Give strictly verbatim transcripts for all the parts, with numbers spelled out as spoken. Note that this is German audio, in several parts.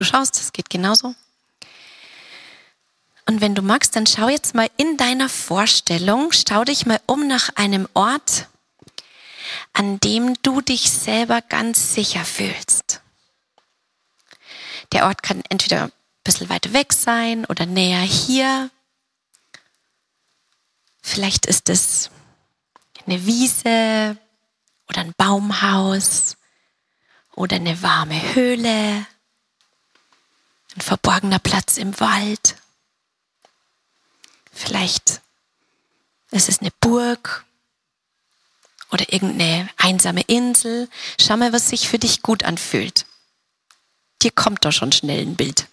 schaust, das geht genauso. Und wenn du magst, dann schau jetzt mal in deiner Vorstellung, schau dich mal um nach einem Ort, an dem du dich selber ganz sicher fühlst. Der Ort kann entweder ein bisschen weiter weg sein oder näher hier. Vielleicht ist es eine Wiese oder ein Baumhaus oder eine warme Höhle, ein verborgener Platz im Wald. Vielleicht ist es eine Burg oder irgendeine einsame Insel. Schau mal, was sich für dich gut anfühlt. Dir kommt doch schon schnell ein Bild.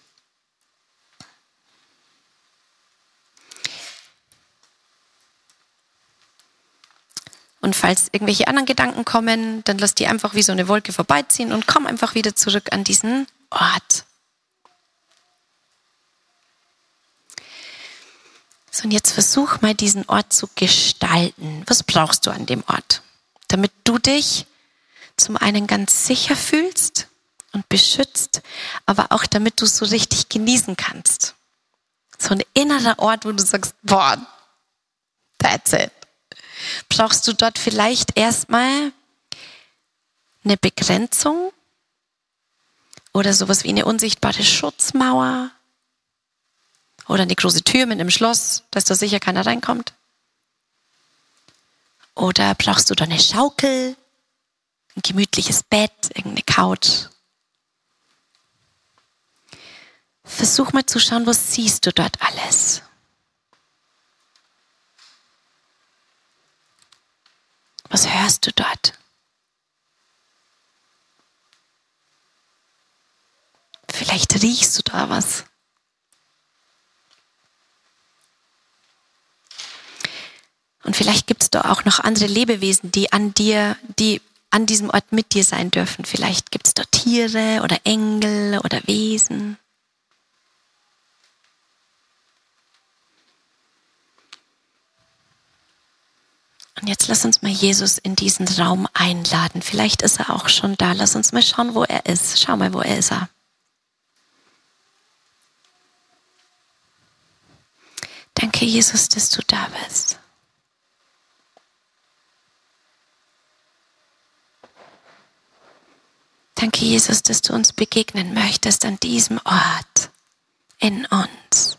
Und falls irgendwelche anderen Gedanken kommen, dann lass die einfach wie so eine Wolke vorbeiziehen und komm einfach wieder zurück an diesen Ort. So, und jetzt versuch mal, diesen Ort zu gestalten. Was brauchst du an dem Ort? Damit du dich zum einen ganz sicher fühlst und beschützt, aber auch damit du es so richtig genießen kannst. So ein innerer Ort, wo du sagst, boah, that's it. Brauchst du dort vielleicht erstmal eine Begrenzung oder sowas wie eine unsichtbare Schutzmauer oder eine große Tür mit einem Schloss, dass da sicher keiner reinkommt? Oder brauchst du da eine Schaukel, ein gemütliches Bett, irgendeine Couch? Versuch mal zu schauen, was siehst du dort alles? Was hörst du dort? Vielleicht riechst du da was. Und vielleicht gibt es da auch noch andere Lebewesen, die an dir, die an diesem Ort mit dir sein dürfen. Vielleicht gibt es da Tiere oder Engel oder Wesen. Und jetzt lass uns mal Jesus in diesen Raum einladen. Vielleicht ist er auch schon da. Lass uns mal schauen, wo er ist. Schau mal, wo er ist. Er. Danke, Jesus, dass du da bist. Danke, Jesus, dass du uns begegnen möchtest an diesem Ort in uns.